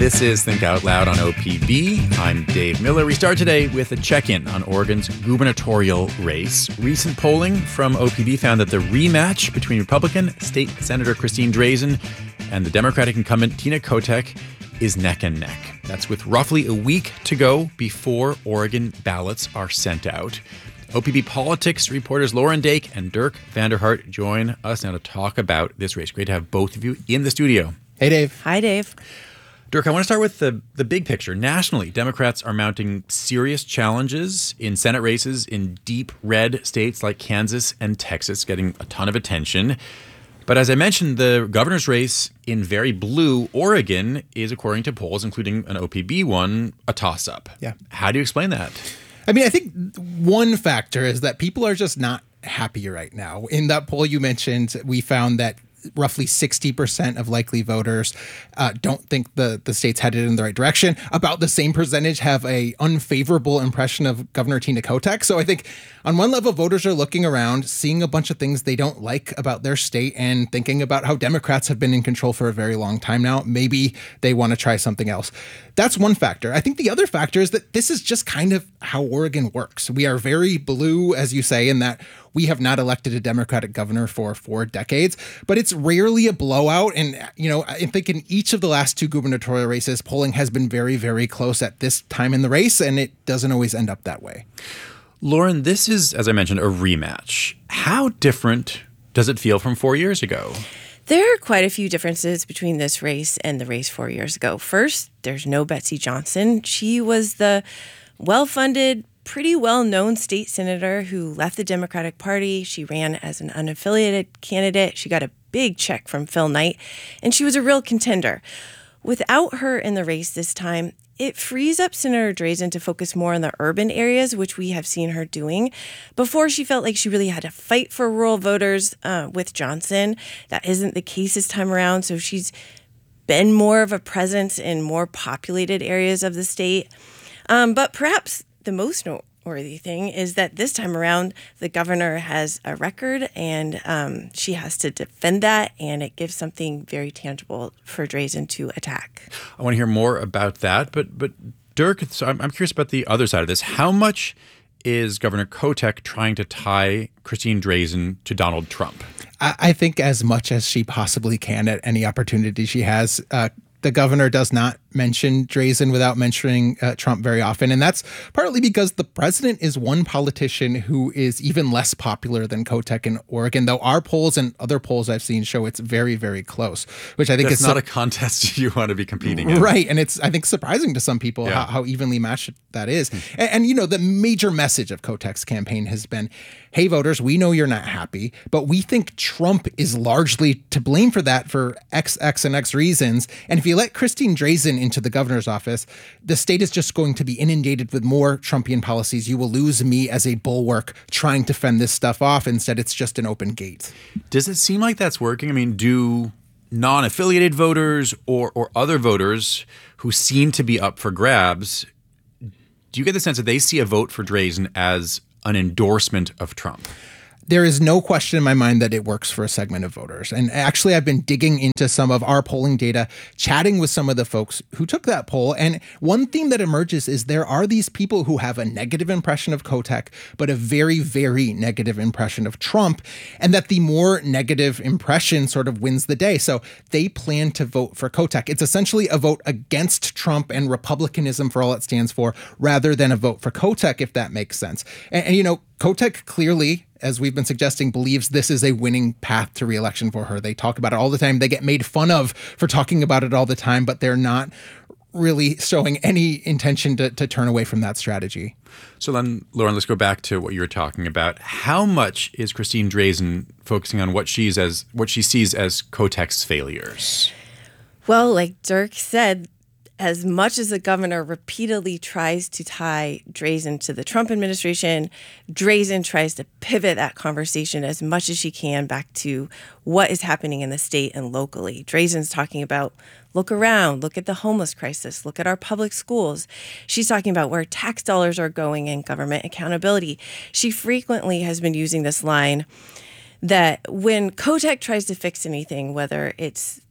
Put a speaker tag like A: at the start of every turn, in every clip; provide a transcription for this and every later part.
A: This is Think Out Loud on OPB. I'm Dave Miller. We start today with a check-in on Oregon's gubernatorial race. Recent polling from OPB found that the rematch between Republican State Senator Christine Drazan and the Democratic incumbent Tina Kotek is neck and neck. That's with roughly a week to go before Oregon ballots are sent out. OPB Politics reporters Lauren Dake and Dirk Vanderhart join us now to talk about this race. Great to have both of you in the studio.
B: Hey, Dave.
C: Hi, Dave.
A: Dirk, I want to start with the big picture. Nationally, Democrats are mounting serious challenges in Senate races in deep red states like Kansas and Texas, getting a ton of attention. But as I mentioned, the governor's race in very blue Oregon is, according to polls, including an OPB one, a toss-up.
B: Yeah.
A: How do you explain that?
B: I mean, I think one factor is that people are just not happy right now. In that poll you mentioned, we found that roughly 60% of likely voters don't think the state's headed in the right direction. About the same percentage have a unfavorable impression of Governor Tina Kotek. So I think on one level, voters are looking around, seeing a bunch of things they don't like about their state and thinking about how Democrats have been in control for a very long time now. Maybe they want to try something else. That's one factor. I think the other factor is that this is just kind of how Oregon works. We are very blue, as you say, in that we have not elected a Democratic governor for 4 decades, but it's rarely a blowout. And, you know, I think in each of the last 2 gubernatorial races, polling has been very, very close at this time in the race, and it doesn't always end up that way.
A: Lauren, this is, as I mentioned, a rematch. How different does it feel from 4 years ago?
C: There are quite a few differences between this race and the race 4 years ago. First, there's no Betsy Johnson. She was the well-funded, pretty well-known state senator who left the Democratic Party. She ran as an unaffiliated candidate. She got a big check from Phil Knight, and she was a real contender. Without her in the race this time, it frees up Senator Drazan to focus more on the urban areas, which we have seen her doing. Before, she felt like she really had to fight for rural voters with Johnson. That isn't the case this time around, so she's been more of a presence in more populated areas of the state. But perhaps the most noteworthy thing is that this time around, the governor has a record and she has to defend that, and it gives something very tangible for Drazan to attack.
A: I want to hear more about that, but Dirk, so I'm curious about the other side of this. How much is Governor Kotek trying to tie Christine Drazan to Donald Trump?
B: I think as much as she possibly can at any opportunity she has. The governor does not mention Drazan without mentioning Trump very often. And that's partly because the president is one politician who is even less popular than Kotek in Oregon, though our polls and other polls I've seen show it's very, very close, which I think
A: is not a contest you want to be competing in.
B: Right. And it's, I think, surprising to some people how evenly matched that is. And, you know, the major message of Kotek's campaign has been, hey, voters, we know you're not happy, but we think Trump is largely to blame for that for X, and X reasons. And if you let Christine Drazan into the governor's office, the state is just going to be inundated with more Trumpian policies. You will lose me as a bulwark trying to fend this stuff off. Instead, it's just an open gate.
A: Does it seem like that's working? I mean, do non-affiliated voters or other voters who seem to be up for grabs, do you get the sense that they see a vote for Drazan as an endorsement of Trump?
B: There is no question in my mind that it works for a segment of voters. And actually, I've been digging into some of our polling data, chatting with some of the folks who took that poll. And one theme that emerges is there are these people who have a negative impression of Kotek, but a very, very negative impression of Trump, and that the more negative impression sort of wins the day. So they plan to vote for Kotek. It's essentially a vote against Trump and Republicanism for all it stands for, rather than a vote for Kotek, if that makes sense. And you know, Kotek clearly, as we've been suggesting, believes this is a winning path to re-election for her. They talk about it all the time. They get made fun of for talking about it all the time, but they're not really showing any intention to turn away from that strategy.
A: So then, Lauren, let's go back to what you were talking about. How much is Christine Drazan focusing on what she sees as Kotek's failures?
C: Well, like Dirk said, as much as the governor repeatedly tries to tie Drazan to the Trump administration, Drazan tries to pivot that conversation as much as she can back to what is happening in the state and locally. Drazan's talking about, look around, look at the homeless crisis, look at our public schools. She's talking about where tax dollars are going and government accountability. She frequently has been using this line that when Kotek tries to fix anything, whether it's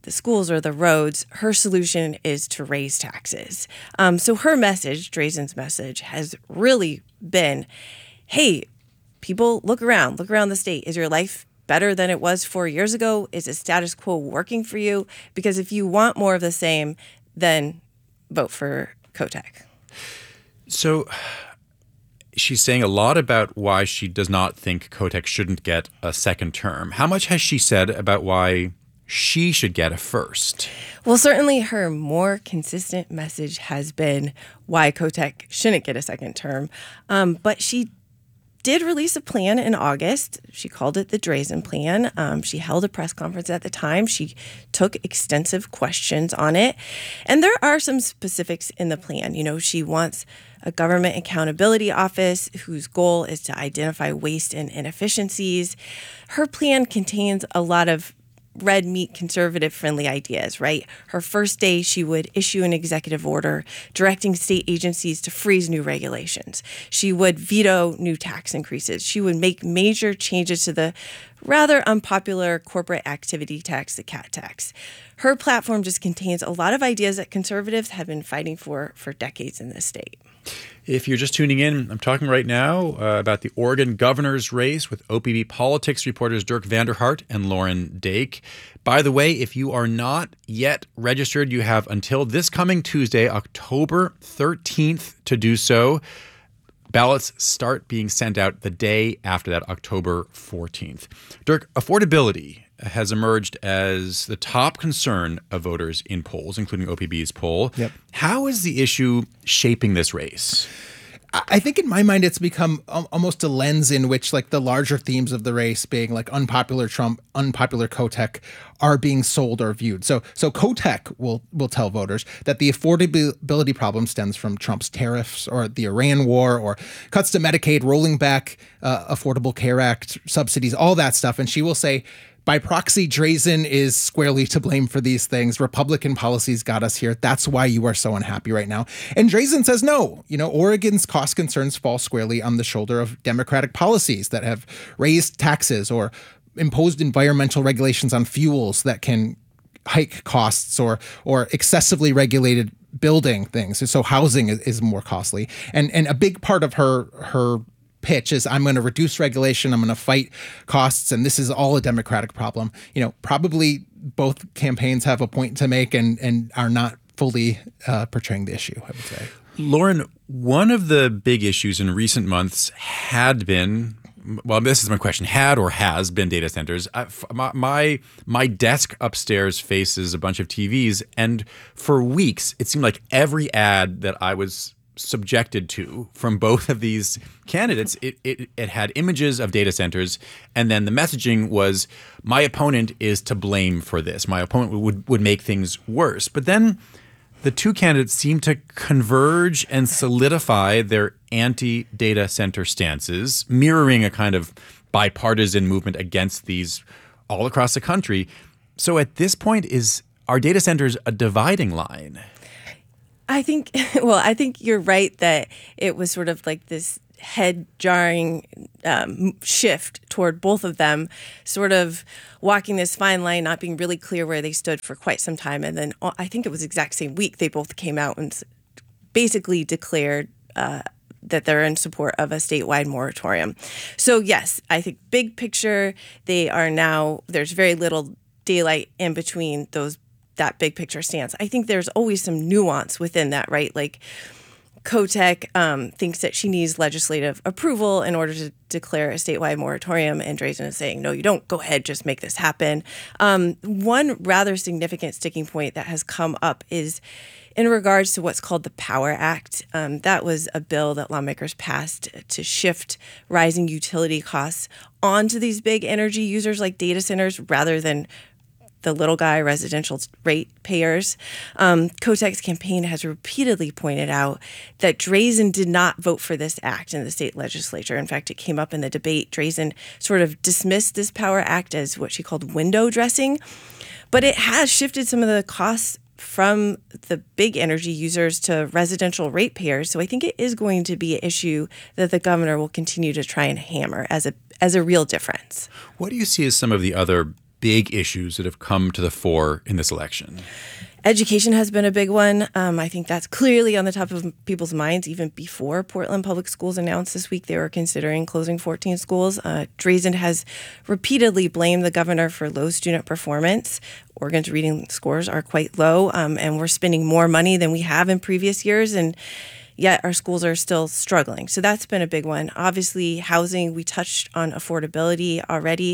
C: the schools or the roads, her solution is to raise taxes. So her message, Drazen's message, has really been, hey, people, look around the state. Is your life better than it was 4 years ago? Is the status quo working for you? Because if you want more of the same, then vote for Kotek.
A: So she's saying a lot about why she does not think Kotek shouldn't get a second term. How much has she said about why she should get a first?
C: Well, certainly her more consistent message has been why Kotek shouldn't get a second term. But she did release a plan in August. She called it the Drazen Plan. She held a press conference at the time. She took extensive questions on it. And there are some specifics in the plan. You know, she wants a government accountability office whose goal is to identify waste and inefficiencies. Her plan contains a lot of red meat conservative friendly ideas, right? Her first day, she would issue an executive order directing state agencies to freeze new regulations. She would veto new tax increases. She would make major changes to the rather unpopular corporate activity tax, the CAT tax. Her platform just contains a lot of ideas that conservatives have been fighting for decades in this state.
A: If you're just tuning in, I'm talking right now about the Oregon governor's race with OPB politics reporters Dirk Vanderhart and Lauren Dake. By the way, if you are not yet registered, you have until this coming Tuesday, October 13th, to do so. Ballots start being sent out the day after that, October 14th. Dirk, affordability has emerged as the top concern of voters in polls, including OPB's poll.
B: Yep.
A: How is the issue shaping this race?
B: I think in my mind, it's become almost a lens in which like the larger themes of the race being like unpopular Trump, unpopular Kotek are being sold or viewed. So Kotek will tell voters that the affordability problem stems from Trump's tariffs or the Iran war or cuts to Medicaid, rolling back Affordable Care Act subsidies, all that stuff. And she will say, by proxy, Drazen is squarely to blame for these things. Republican policies got us here. That's why you are so unhappy right now. And Drazen says no. You know, Oregon's cost concerns fall squarely on the shoulder of Democratic policies that have raised taxes or imposed environmental regulations on fuels that can hike costs or excessively regulated building things. So housing is more costly. And a big part of her pitch is I'm going to reduce regulation. I'm going to fight costs. And this is all a Democratic problem. You know, probably both campaigns have a point to make and are not fully portraying the issue, I would say.
A: Lauren, one of the big issues in recent months had been, well, this is my question, had or has been data centers. My desk upstairs faces a bunch of TVs. And for weeks, it seemed like every ad that I was subjected to from both of these candidates, it had images of data centers, and then the messaging was, my opponent is to blame for this. My opponent would make things worse. But then the two candidates seemed to converge and solidify their anti-data center stances, mirroring a kind of bipartisan movement against these all across the country. So at this point, are data centers a dividing line?
C: I think you're right that it was sort of like this head-jarring shift toward both of them, sort of walking this fine line, not being really clear where they stood for quite some time. And then I think it was the exact same week they both came out and basically declared that they're in support of a statewide moratorium. So yes, I think big picture, there's very little daylight in between that big picture stance. I think there's always some nuance within that, right? Like Kotek thinks that she needs legislative approval in order to declare a statewide moratorium, and Drazen is saying, no, you don't. Go ahead, just make this happen. One rather significant sticking point that has come up is in regards to what's called the Power Act. That was a bill that lawmakers passed to shift rising utility costs onto these big energy users like data centers rather than the little guy residential rate payers. Kotek's campaign has repeatedly pointed out that Drazen did not vote for this act in the state legislature. In fact, it came up in the debate. Drazen sort of dismissed this Power Act as what she called window dressing, but it has shifted some of the costs from the big energy users to residential ratepayers. So I think it is going to be an issue that the governor will continue to try and hammer as a real difference.
A: What do you see as some of the other big issues that have come to the fore in this election?
C: Education has been a big one. I think that's clearly on the top of people's minds. Even before Portland Public Schools announced this week they were considering closing 14 schools, Drazen has repeatedly blamed the governor for low student performance. Oregon's reading scores are quite low, and we're spending more money than we have in previous years, and yet our schools are still struggling. So that's been a big one. Obviously, housing, we touched on affordability already.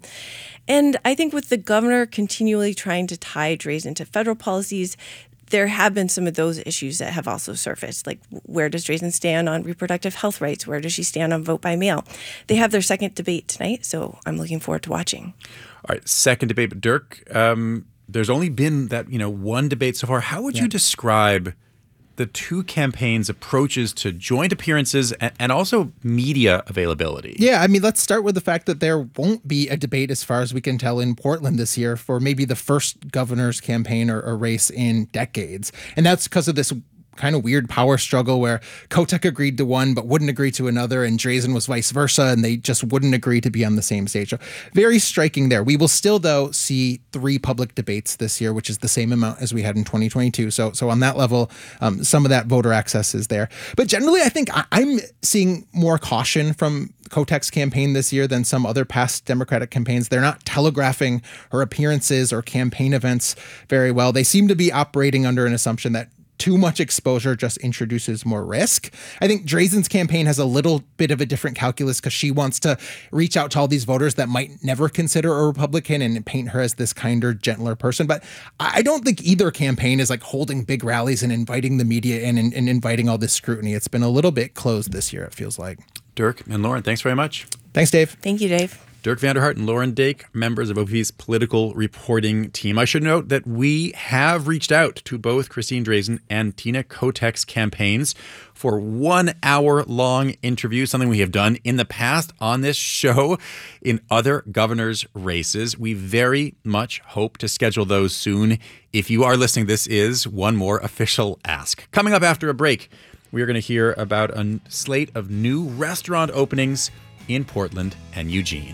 C: And I think with the governor continually trying to tie Drazen to federal policies, there have been some of those issues that have also surfaced. Like, where does Drazen stand on reproductive health rights? Where does she stand on vote by mail? They have their second debate tonight, so I'm looking forward to watching.
A: All right, second debate. But Dirk, there's only been that one debate so far. How would you describe the two campaigns' approaches to joint appearances and also media availability?
B: Yeah, I mean, let's start with the fact that there won't be a debate, as far as we can tell, in Portland this year for maybe the first governor's campaign or race in decades. And that's because of this kind of weird power struggle where Kotek agreed to one but wouldn't agree to another, and Drazen was vice versa, and they just wouldn't agree to be on the same stage. So very striking there. We will still, though, see 3 public debates this year, which is the same amount as we had in 2022. So on that level, some of that voter access is there. But generally, I think I'm seeing more caution from Kotek's campaign this year than some other past Democratic campaigns. They're not telegraphing her appearances or campaign events very well. They seem to be operating under an assumption that too much exposure just introduces more risk. I think Drazen's campaign has a little bit of a different calculus because she wants to reach out to all these voters that might never consider a Republican and paint her as this kinder, gentler person. But I don't think either campaign is like holding big rallies and inviting the media in and inviting all this scrutiny. It's been a little bit closed this year, it feels like.
A: Dirk and Lauren, thanks very much.
B: Thanks, Dave.
C: Thank you, Dave.
A: Dirk Vanderhart and Lauren Dake, members of OPB's political reporting team. I should note that we have reached out to both Christine Drazen and Tina Kotek's campaigns for 1 hour long interviews, something we have done in the past on this show in other governors' races. We very much hope to schedule those soon. If you are listening, this is one more official ask. Coming up after a break, we are going to hear about a slate of new restaurant openings in Portland and Eugene.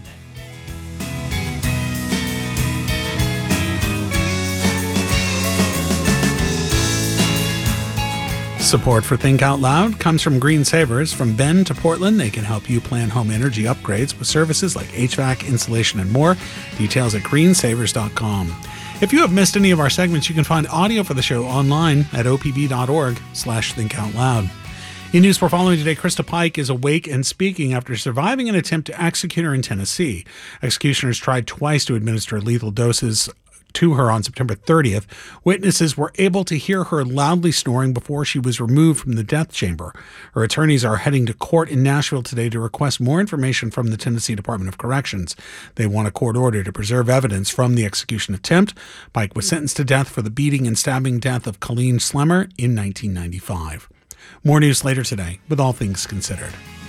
D: Support for Think Out Loud comes from Green Savers. From Bend to Portland, they can help you plan home energy upgrades with services like HVAC, insulation, and more. Details at greensavers.com. If you have missed any of our segments, you can find audio for the show online at opb.org/thinkoutloud. In news we're following today, Krista Pike is awake and speaking after surviving an attempt to execute her in Tennessee. Executioners tried twice to administer lethal doses to her on September 30th. Witnesses were able to hear her loudly snoring before she was removed from the death chamber. Her attorneys are heading to court in Nashville today to request more information from the Tennessee Department of Corrections. They want a court order to preserve evidence from the execution attempt. Pike was sentenced to death for the beating and stabbing death of Colleen Slemmer in 1995. More news later today with All Things Considered.